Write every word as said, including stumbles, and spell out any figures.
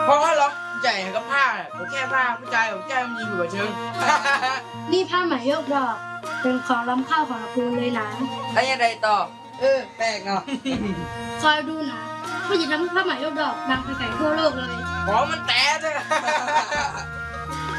เพราะว่าล็อกใหญ่กับผ้าผมแค่ผ้าผู้ชายผมแค่มีหัวเชิงนี่ผ้าไหมยกดอกเป็นของล้ำค่าของตระกูลเลยนะแล้วยังไงต่อเออแปลกเนาะคอยดูนะผู้หญิงทำผ้าไหมยกดอกดังไปไกลทั่วโลกเลยขอมันแตะเลย